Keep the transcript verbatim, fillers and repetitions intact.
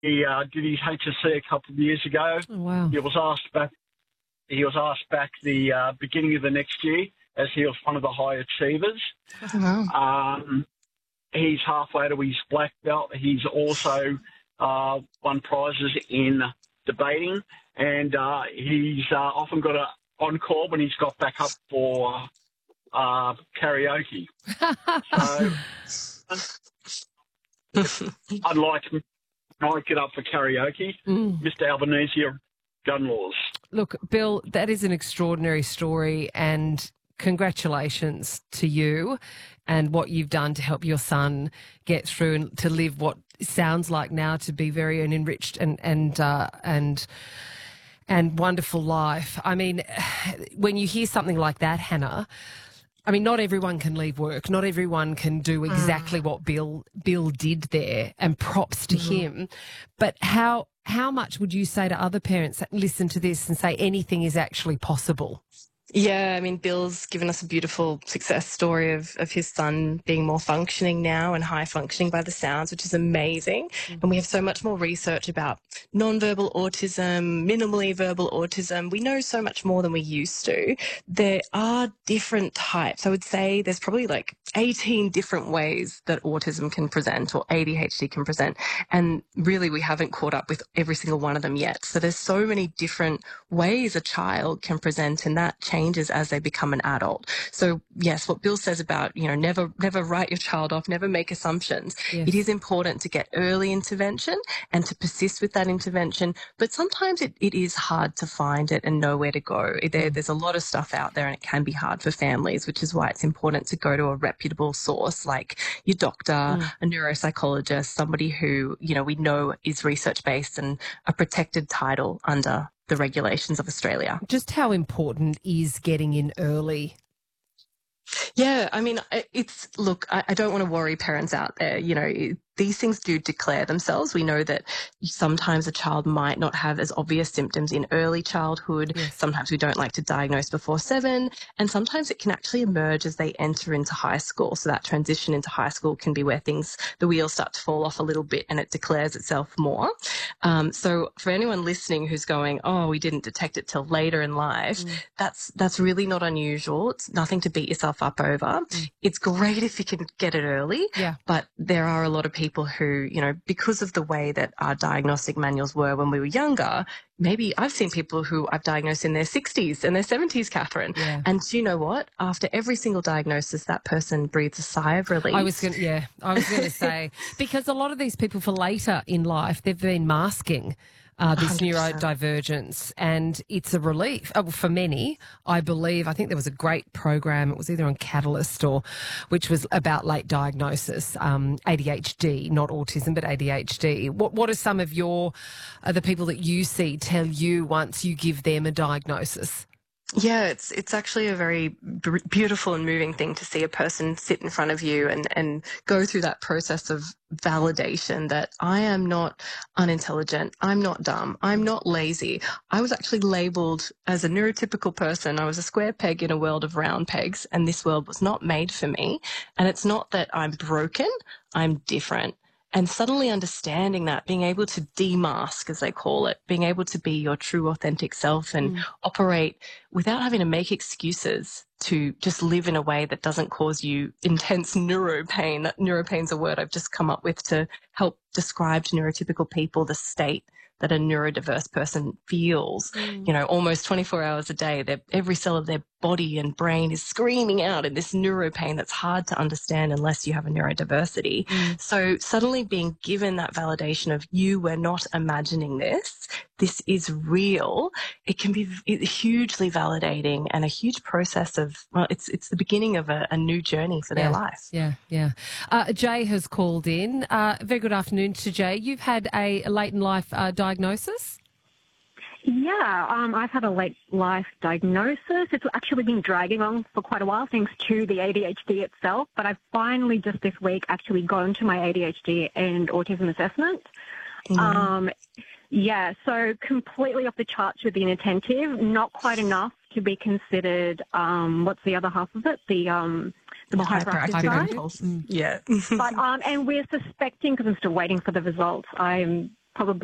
he uh, did his H S C a couple of years ago. Oh, wow. He was asked back. He was asked back the uh, beginning of the next year, as he was one of the high achievers. Wow. Um, he's halfway to his black belt. He's also uh, won prizes in debating, and uh, he's uh, often got a encore when he's got back up for uh, karaoke. So I'd like to might get up for karaoke. Mm. Mister Albanese, gun laws. Look, Bill, that is an extraordinary story, and congratulations to you and what you've done to help your son get through and to live what sounds like now to be very an enriched and and uh, and and wonderful life. I mean, when you hear something like that, Hannah, I mean, not everyone can leave work. Not everyone can do exactly mm. what Bill Bill did there, and props to mm-hmm. him. But how how much would you say to other parents that listen to this and say anything is actually possible? Yeah, I mean, Bill's given us a beautiful success story of, of his son being more functioning now and high functioning by the sounds, which is amazing. Mm-hmm. And we have so much more research about nonverbal autism, minimally verbal autism. We know so much more than we used to. There are different types. I would say there's probably like eighteen different ways that autism can present or A D H D can present. And really, we haven't caught up with every single one of them yet. So there's so many different ways a child can present, and that changes as they become an adult. So yes, what Bill says about, you know, never, never write your child off, never make assumptions. Yes. It is important to get early intervention and to persist with that intervention. But sometimes it, it is hard to find it and know where to go. There, there's a lot of stuff out there and it can be hard for families, which is why it's important to go to a reputable source like your doctor, mm. a neuropsychologist, somebody who, you know, we know is research-based and a protected title under the regulations of Australia. Just how important is getting in early? Yeah, I mean, it's, look, I, I don't want to worry parents out there. You know, it, these things do declare themselves. We know that sometimes a child might not have as obvious symptoms in early childhood. Yes. Sometimes we don't like to diagnose before seven. And sometimes it can actually emerge as they enter into high school. So that transition into high school can be where things, the wheels start to fall off a little bit and it declares itself more. Um, so for anyone listening who's going, oh, we didn't detect it till later in life, mm. that's, that's really not unusual. It's nothing to beat yourself up over. Mm. It's great if you can get it early. Yeah. But there are a lot of people who, you know, because of the way that our diagnostic manuals were when we were younger, maybe I've seen people who I've diagnosed in their sixties and their seventies, Catherine. Yeah. And do you know what? After every single diagnosis, that person breathes a sigh of relief. I was going to, yeah, I was going to say, because a lot of these people for later in life, they've been masking Uh, this one hundred percent neurodivergence, and it's a relief uh, for many. I believe, I think there was a great program, it was either on Catalyst or, which was about late diagnosis, um, A D H D, not autism, but A D H D. What, what are some of your, uh, the people that you see tell you once you give them a diagnosis? Yeah, it's it's actually a very b- beautiful and moving thing to see a person sit in front of you and, and go through that process of validation that I am not unintelligent, I'm not dumb, I'm not lazy. I was actually labelled as a neurotypical person. I was a square peg in a world of round pegs, and this world was not made for me. And it's not that I'm broken, I'm different. And suddenly understanding that, being able to demask, as they call it, being able to be your true authentic self and mm. operate without having to make excuses to just live in a way that doesn't cause you intense neuro pain. That neuro pain is a word I've just come up with to help describe to neurotypical people the state that a neurodiverse person feels, mm. you know, almost twenty-four hours a day. Every cell of their body and brain is screaming out in this neuro pain that's hard to understand unless you have a neurodiversity. Mm. So suddenly being given that validation of you were not imagining this, this is real, it can be hugely validating and a huge process of, well, it's it's the beginning of a, a new journey for yeah, their life. Yeah, yeah. Uh, Jay has called in. Uh, very good afternoon to Jay. You've had a late in life uh, diagnosis? Yeah, um, I've had a late life diagnosis. It's actually been dragging on for quite a while thanks to the A D H D itself, but I've finally just this week actually gone to my A D H D and autism assessment. Mm. Um, yeah, so completely off the charts with the inattentive, not quite enough to be considered, um, what's the other half of it? The um, the more hyperactive side. Mm. Yeah. but um, and we're suspecting, because I'm still waiting for the results, I'm probably